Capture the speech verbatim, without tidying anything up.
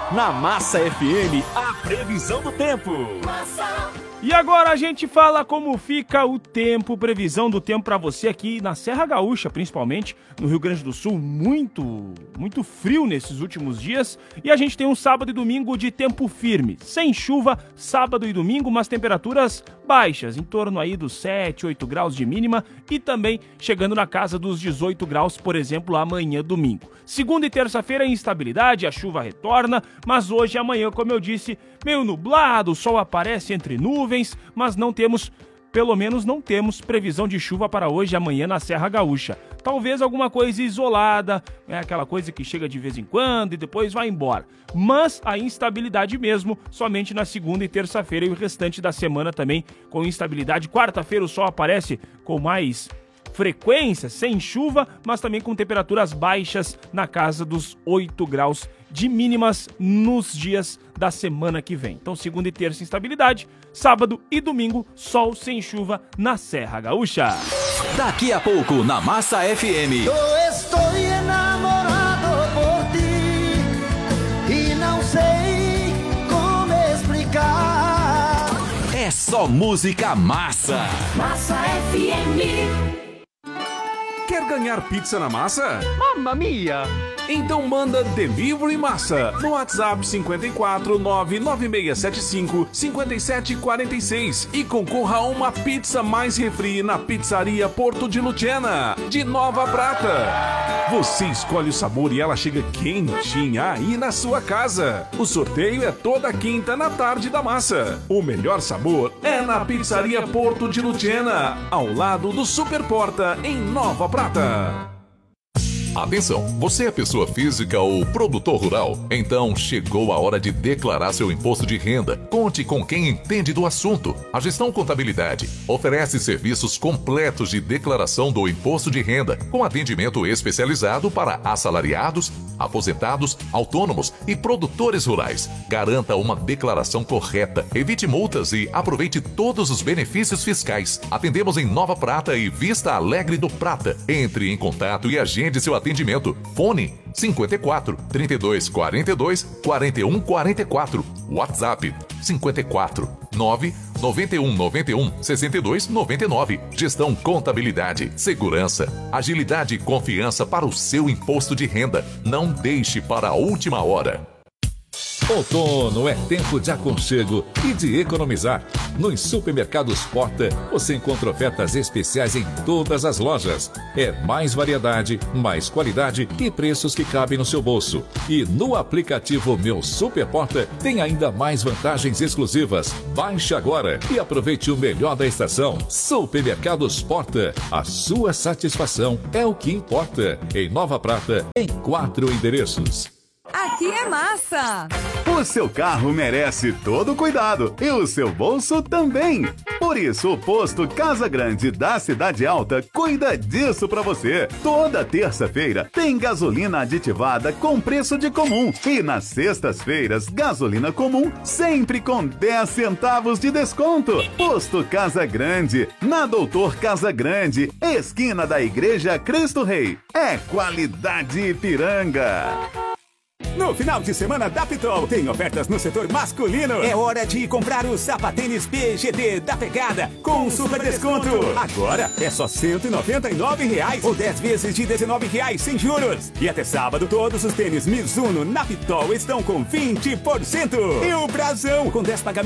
Na Massa F M, a previsão do tempo. E agora a gente fala como fica o tempo, previsão do tempo para você aqui na Serra Gaúcha, principalmente no Rio Grande do Sul, muito, muito frio nesses últimos dias. E a gente tem um sábado e domingo de tempo firme, sem chuva, sábado e domingo, mas temperaturas baixas, em torno aí dos sete, oito graus de mínima e também chegando na casa dos dezoito graus, por exemplo, amanhã domingo. Segunda e terça-feira instabilidade, a chuva retorna, mas hoje e amanhã, como eu disse, meio nublado, o sol aparece entre nuvens, mas não temos, pelo menos não temos previsão de chuva para hoje e amanhã na Serra Gaúcha. Talvez alguma coisa isolada, é aquela coisa que chega de vez em quando e depois vai embora. Mas a instabilidade mesmo, somente na segunda e terça-feira e o restante da semana também com instabilidade. Quarta-feira o sol aparece com mais frequência, sem chuva, mas também com temperaturas baixas na casa dos oito graus de mínimas nos dias da semana que vem. Então, segunda e terça, instabilidade, sábado e domingo, sol sem chuva na Serra Gaúcha. Daqui a pouco, na Massa F M. Eu estou enamorado por ti e não sei como explicar. É só música massa. Massa F M. Quer ganhar pizza na massa? Mamma mia! Então manda Delivery Massa no WhatsApp cinco quatro nove nove seis sete cinco cinco sete quatro seis e concorra a uma pizza mais refri na Pizzaria Porto de Lucena, de Nova Prata. Você escolhe o sabor e ela chega quentinha aí na sua casa. O sorteio é toda quinta na tarde da massa. O melhor sabor é na Pizzaria Porto de Lucena, ao lado do Super Porta, em Nova Prata. Atenção, você é pessoa física ou produtor rural? Então chegou a hora de declarar seu imposto de renda. Conte com quem entende do assunto. A Gestão Contabilidade oferece serviços completos de declaração do imposto de renda, com atendimento especializado para assalariados, aposentados, autônomos e produtores rurais. Garanta uma declaração correta, evite multas e aproveite todos os benefícios fiscais. Atendemos em Nova Prata e Vista Alegre do Prata. Entre em contato e agende seu atendimento. Fone cinco quatro, trinta e dois, quarenta e dois, quarenta e um, quarenta e quatro. WhatsApp cinco quatro, nove, nove um, nove um, seis dois, nove nove. Gestão Contabilidade, segurança, agilidade e confiança para o seu imposto de renda. Não deixe para a última hora. Outono é tempo de aconchego e de economizar. Nos supermercados Porta, você encontra ofertas especiais em todas as lojas. É mais variedade, mais qualidade e preços que cabem no seu bolso. E no aplicativo Meu Super Porta tem ainda mais vantagens exclusivas. Baixe agora e aproveite o melhor da estação. Supermercados Porta, a sua satisfação é o que importa. Em Nova Prata, em quatro endereços. Aqui é massa! O seu carro merece todo o cuidado e o seu bolso também. Por isso, o posto Casa Grande da Cidade Alta cuida disso pra você. Toda terça-feira tem gasolina aditivada com preço de comum. E nas sextas-feiras, gasolina comum sempre com dez centavos de desconto. Posto Casa Grande, na Doutor Casa Grande, esquina da Igreja Cristo Rei. É qualidade Ipiranga. No final de semana da Pitol, tem ofertas no setor masculino. É hora de comprar o sapatênis P G D da Pegada com super desconto. Agora é só cento e noventa e nove reais ou dez vezes de dezenove reais sem juros. E até sábado, todos os tênis Mizuno na Pitol estão com vinte por cento. E o brasão com dez pagamentos